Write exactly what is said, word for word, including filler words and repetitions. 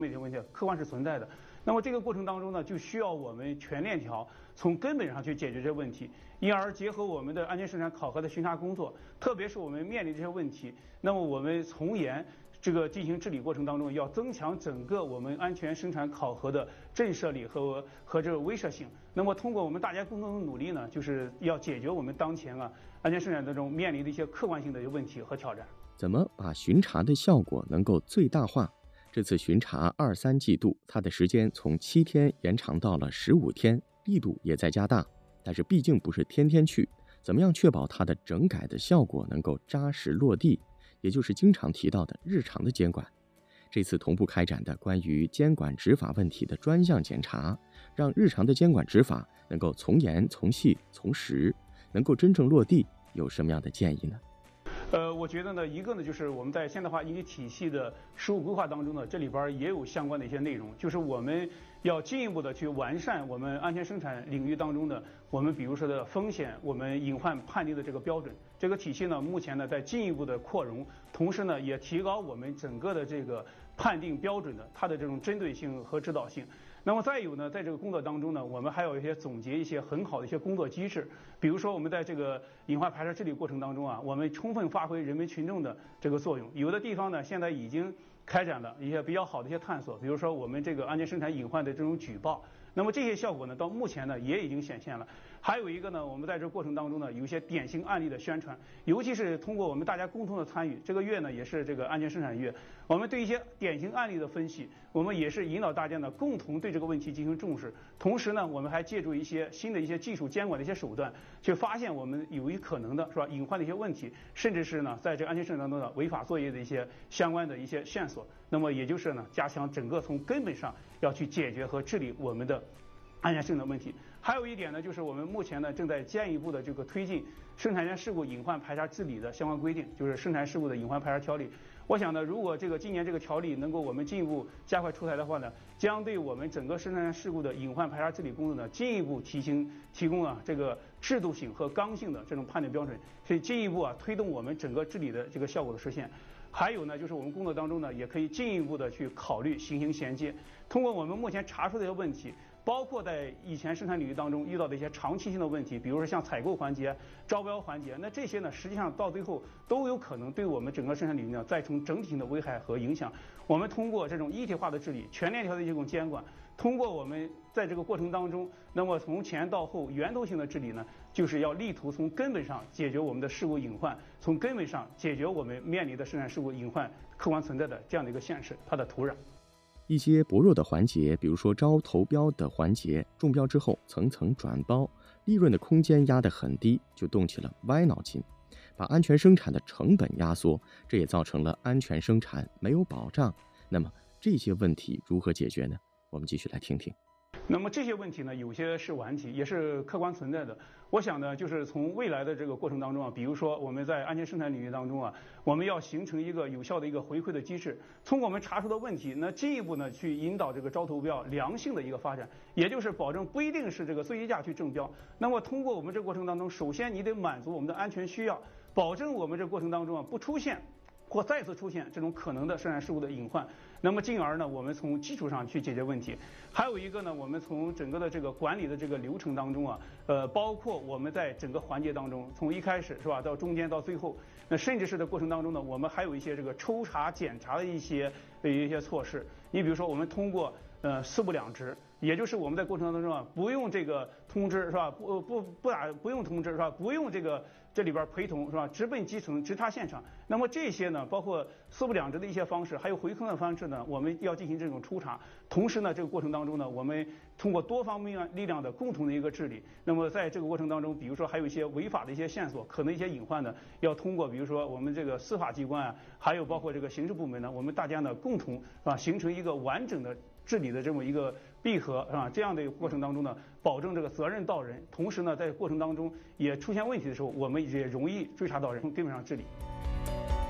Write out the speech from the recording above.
这些问题客观是存在的。那么这个过程当中呢，就需要我们全链条从根本上去解决这些问题，因而结合我们的安全生产考核的巡查工作，特别是我们面临这些问题，那么我们从严这个进行治理过程当中，要增强整个我们安全生产考核的震慑力和和这个威慑性。那么通过我们大家共同的努力呢，就是要解决我们当前啊安全生产当中面临的一些客观性的一些问题和挑战。 怎么把巡查的效果能够最大化？这次巡查二三季度，它的时间从七天延长到了十五天，力度也在加大。但是毕竟不是天天去，怎么样确保它的整改的效果能够扎实落地？也就是经常提到的日常的监管。这次同步开展的关于监管执法问题的专项检查，让日常的监管执法能够从严、从细、从实，能够真正落地，有什么样的建议呢？ 呃，我觉得呢，一个呢就是我们在现代化应急体系的实务规划当中呢，这里边也有相关的一些内容，就是我们要进一步的去完善我们安全生产领域当中的我们比如说的风险、我们隐患判定的这个标准。这个体系呢，目前呢在进一步的扩容，同时呢也提高我们整个的这个判定标准的它的这种针对性和指导性。那么再有呢，在这个工作当中呢，我们还有一些总结一些很好的一些工作机制，比如说我们在这个隐患排查治理过程当中啊，我们充分发挥人民群众的这个作用。有的地方呢，现在已经开展了一些比较好的一些探索，比如说我们这个安全生产隐患的这种举报。那么这些效果呢，到目前呢也已经显现了。还有一个呢，我们在这个过程当中呢，有一些典型案例的宣传，尤其是通过我们大家共同的参与，这个月呢也是这个安全生产月，我们对一些典型案例的分析，我们也是引导大家呢共同对这个问题进行重视。同时呢，我们还借助一些新的一些技术监管的一些手段，去发现我们有一可能的是吧隐患的一些问题，甚至是呢在这个安全生产当中的违法作业的一些相关的一些线索。那么也就是呢，加强整个从根本上要去解决和治理我们的安全生产问题。还有一点呢，就是我们目前呢正在进一步的这个推进生产安全事故隐患排查治理的相关规定，就是生产事故的隐患排查条例。我想呢，如果这个今年这个条例能够我们进一步加快出台的话呢，将对我们整个生产安全事故的隐患排查治理工作呢进一步提醒提供啊这个制度性和刚性的这种判断标准，所以进一步啊推动我们整个治理的这个效果的实现。还有呢，就是我们工作当中呢，也可以进一步的去考虑行刑衔接。通过我们目前查出的一些问题，包括在以前生产领域当中遇到的一些长期性的问题，比如说像采购环节、招标环节，那这些呢，实际上到最后都有可能对我们整个生产领域呢造成整体性的危害和影响。我们通过这种一体化的治理、全链条的这种监管，通过我们在这个过程当中，那么从前到后源头性的治理呢，就是要力图从根本上解决我们的事故隐患，从根本上解决我们面临的生产事故隐患客观存在的这样的一个现实，它的土壤。 一些薄弱的环节，比如说招投标的环节，中标之后层层转包，利润的空间压得很低，就动起了歪脑筋，把安全生产的成本压缩，这也造成了安全生产没有保障。那么这些问题如何解决呢？我们继续来听听。 那么这些问题呢，有些是顽题，也是客观存在的。我想呢，就是从未来的这个过程当中啊，比如说我们在安全生产领域当中啊，我们要形成一个有效的一个回馈的机制，通过我们查出的问题，那进一步呢去引导这个招投标良性的一个发展，也就是保证不一定是这个最低价去中标。那么通过我们这个过程当中，首先你得满足我们的安全需要，保证我们这个过程当中啊不出现或再次出现这种可能的生产事故的隐患，那么进而呢，我们从基础上去解决问题。还有一个呢，我们从整个的这个管理的这个流程当中啊，呃，包括我们在整个环节当中，从一开始是吧，到中间到最后，那甚至是在过程当中呢，我们还有一些这个抽查检查的一些的一些措施。你比如说，我们通过呃四不两直。也就是我们在过程当中啊，不用这个通知是吧？不不不打不用通知是吧？不用这个这里边陪同是吧？直奔基层，直插现场。那么这些呢，包括四不两直的一些方式，还有回坑的方式呢，我们要进行这种抽查。同时呢，这个过程当中呢，我们通过多方面力量的共同的一个治理。那么在这个过程当中，比如说还有一些违法的一些线索，可能一些隐患呢，要通过比如说我们这个司法机关啊，还有包括这个刑事部门呢，我们大家呢共同是吧，形成一个完整的治理的这么一个闭合是吧？这样的一个过程当中呢，保证这个责任到人，同时呢，在过程当中也出现问题的时候，我们也容易追查到人，根本上治理。